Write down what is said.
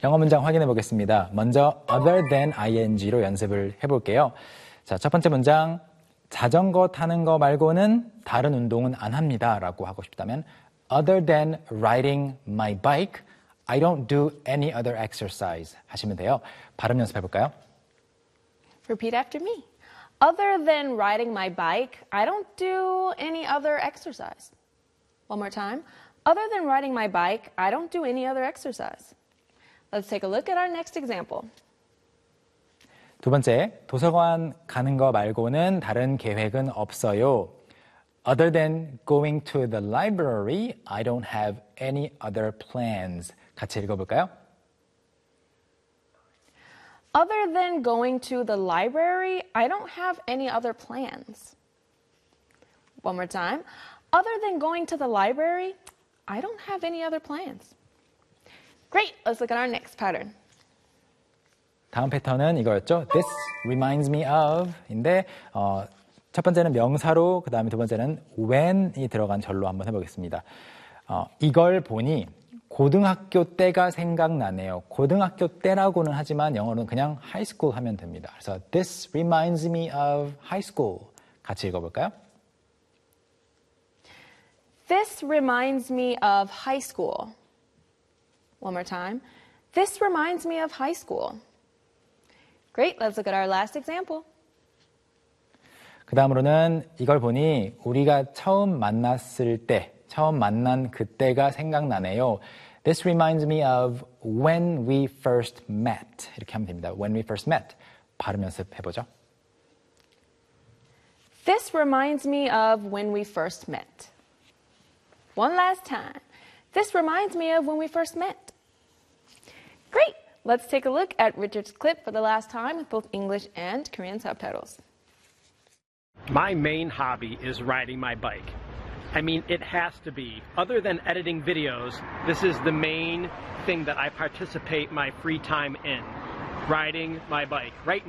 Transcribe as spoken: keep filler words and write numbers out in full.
영어 문장 확인해 보겠습니다. 먼저 other than ing로 연습을 해볼게요. 자, 첫 번째 문장. 자전거 타는 거 말고는 다른 운동은 안 합니다. 라고 하고 싶다면 other than riding my bike, I don't do any other exercise 하시면 돼요. 발음 연습해 볼까요? Repeat after me. Other than riding my bike, I don't do any other exercise. One more time. Other than riding my bike, I don't do any other exercise. Let's take a look at our next example. 두 번째, 도서관 가는 거 말고는 다른 계획은 없어요. Other than going to the library, I don't have any other plans. 같이 읽어볼까요? Other than going to the library, I don't have any other plans. One more time. Other than going to the library, I don't have any other plans. Great, let's look at our next pattern. 다음 패턴은 이거였죠. This reminds me of 인데 어, 첫 번째는 명사로, 그 다음에 두 번째는 when이 들어간 절로 한번 해보겠습니다. 어, 이걸 보니 고등학교 때가 생각나네요. 고등학교 때라고는 하지만 영어로는 그냥 high school 하면 됩니다. 그래서 this reminds me of high school. 같이 읽어볼까요? This reminds me of high school. One more time. This reminds me of high school. Great, let's look at our last example. 그 다음으로는 이걸 보니 우리가 처음 만났을 때, 처음 만난 그때가 생각나네요. This reminds me of when we first met. 이렇게 하면 됩니다. When we first met. 발음 연습해보죠. This reminds me of when we first met. One last time. This reminds me of when we first met. Great! Let's take a look at Richard's clip for the last time with both English and Korean subtitles. My main hobby is riding my bike. I mean, it has to be. Other than editing videos, this is the main thing that I participate my free time in. Riding my bike. Right